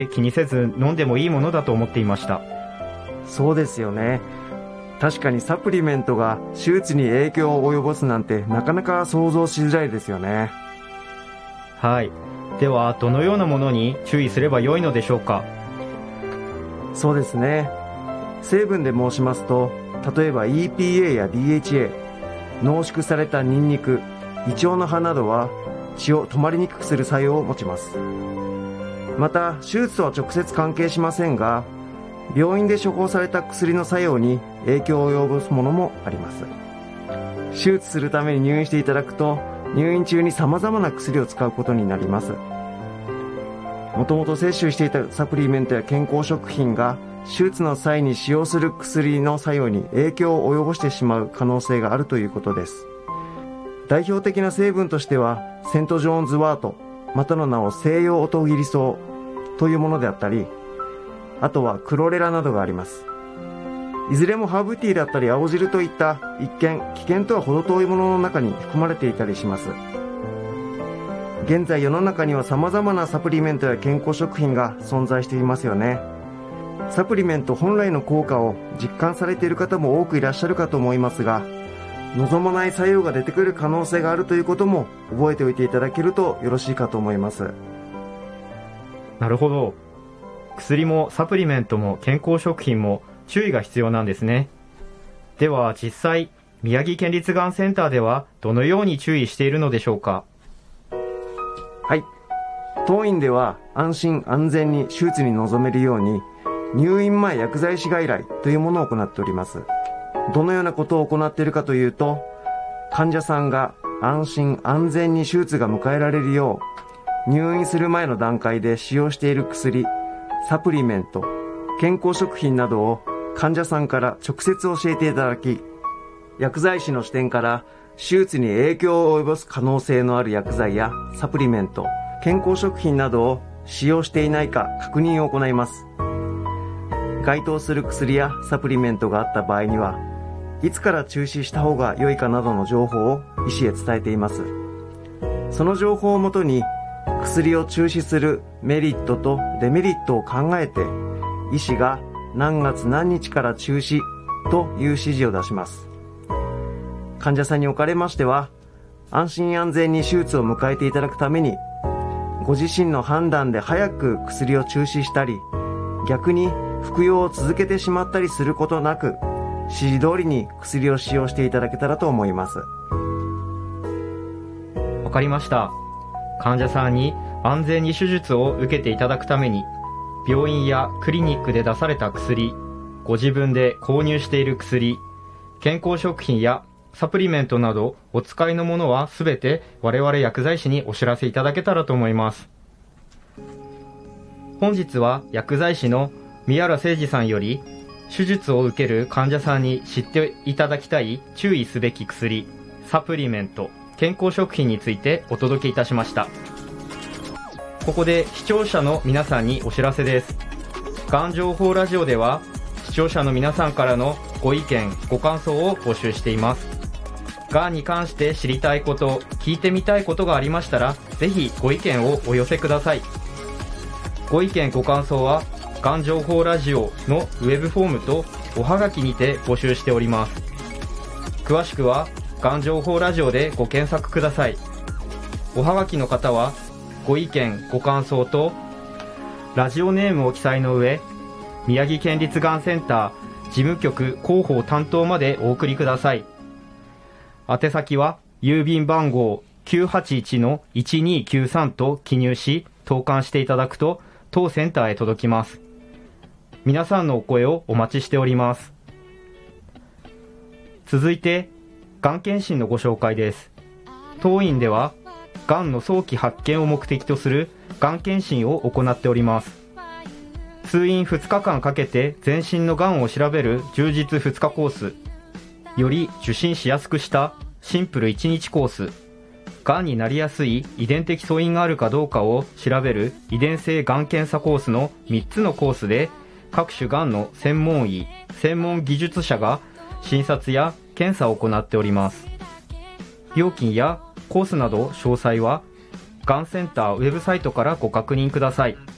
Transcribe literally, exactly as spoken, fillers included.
気にせず飲んでもいいものだと思っていました。 そうですよね。確かにサプリメントが手術に影響を及ぼすなんてなかなか想像しづらいですよね。 はい。ではどのようなものに注意すればよいのでしょうか。 そうですね。成分で申しますと、例えば イーピーエー や ディーエイチエー、濃縮されたニンニク、イチョウの葉などは血を止まりにくくする作用を持ちます。また手術とは直接関係しませんが、病院で処方された薬の作用に影響を及ぼすものもあります。手術するために入院していただくと、入院中に様々な薬を使うことになります。もともと摂取していたサプリメントや健康食品が手術の際に使用する薬の作用に影響を及ぼしてしまう可能性があるということです。代表的な成分としてはセントジョーンズワート、またの名を西洋音切草というものであったり、あとはクロレラなどがあります。いずれもハーブティーだったり青汁といった一見危険とは程遠いものの中に含まれていたりします。現在世の中には様々なサプリメントや健康食品が存在していますよね。サプリメント本来の効果を実感されている方も多くいらっしゃるかと思いますが、望まない作用が出てくる可能性があるということも覚えておいていただけるとよろしいかと思います。 なるほど。薬もサプリメントも健康食品も注意が必要なんですね。では実際、宮城県立がんセンターではどのように注意しているのでしょうか。 はい。当院では安心安全に手術に臨めるように、入院前薬剤師外来というものを行っております。どのようなことを行っているかというと、患者さんが安心安全に手術が迎えられるよう、入院する前の段階で使用している薬、サプリメント、健康食品などを患者さんから直接教えていただき、薬剤師の視点から手術に影響を及ぼす可能性のある薬剤やサプリメント、健康食品などを使用していないか確認を行います。該当する薬やサプリメントがあった場合には、いつから中止した方が良いかなどの情報を医師へ伝えています。その情報をもとに薬を中止するメリットとデメリットを考えて、医師が何月何日から中止という指示を出します。患者さんにおかれましては、安心安全に手術を迎えていただくために、ご自身の判断で早く薬を中止したり、逆に服用を続けてしまったりすることなく、指示通りに薬を使用していただけたらと思います。 わかりました。患者さんに安全に手術を受けていただくために、病院やクリニックで出された薬、ご自分で購入している薬、健康食品やサプリメントなどお使いのものはすべて我々薬剤師にお知らせいただけたらと思います。本日は薬剤師の宮原誠二さんより、手術を受ける患者さんに知っていただきたい注意すべき薬、サプリメント、健康食品についてお届けいたしました。ここで視聴者の皆さんにお知らせです。がん情報ラジオでは視聴者の皆さんからのご意見ご感想を募集しています。がんに関して知りたいこと、聞いてみたいことがありましたら、ぜひご意見をお寄せください。ご意見ご感想はがん情報ラジオのウェブフォームとおはがきにて募集しております。詳しくはがん情報ラジオでご検索ください。おはがきの方はご意見ご感想とラジオネームを記載の上、宮城県立がんセンター事務局広報担当までお送りください。宛先は郵便番号 きゅうはちいちのいちにきゅうさん と記入し投函していただくと当センターへ届きます。皆さんのお声をお待ちしております。続いてがん検診のご紹介です。当院ではがんの早期発見を目的とするがん検診を行っております。通院ふつかかんかけて全身のがんを調べる充実ふつかコース、より受診しやすくしたシンプルいちにちコース、がんになりやすい遺伝的素因があるかどうかを調べる遺伝性がん検査コースのみっつのコースで、各種がんの専門医、専門技術者が診察や検査を行っております。料金やコースなど詳細はがんセンターウェブサイトからご確認ください。